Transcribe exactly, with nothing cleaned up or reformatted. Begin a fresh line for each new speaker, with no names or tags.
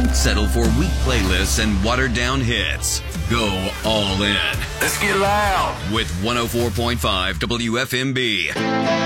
Don't settle for weak playlists and watered-down hits. Go all in.
Let's get loud
With one oh four point five W F M B.